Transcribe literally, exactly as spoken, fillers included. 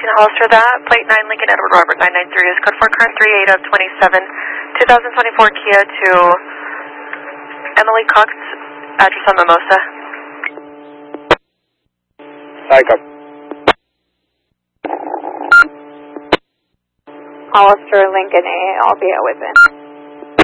eighteen Hollister, that. Plate nine Lincoln Edward Robert nine nine three is code four current three eight of twenty-seven, twenty twenty-four Kia to Emily Cox, address on Mimosa. Psycho. Hollister, Lincoln A, I'll be at within.